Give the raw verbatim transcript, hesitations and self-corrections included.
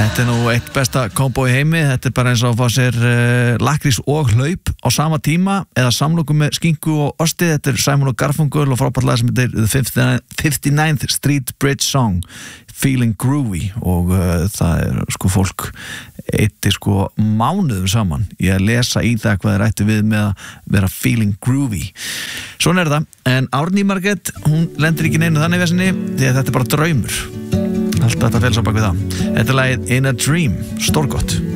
Þetta er nú eitt besta kombo í heimi. Þetta er bara eins og að fá sér uh, lakrís og hlaup á sama tíma eða samloku með skinku og osti. Þetta er Simon og Garfunkel og frábært lag sem heitir The fifty-ninth Street Bridge Song, Feeling Groovy, og uh, það er sko fólk eitti sko mánuðum saman í að lesa í það hvað þeir ættu við með að vera feeling groovy. Svona er það, en Árný Margrét, hún lendir ekki neinu þannig vesinni því að þetta er bara draumur. Alltaf þetta fels á bak við það. Þetta er lagið In a Dream, stórgott.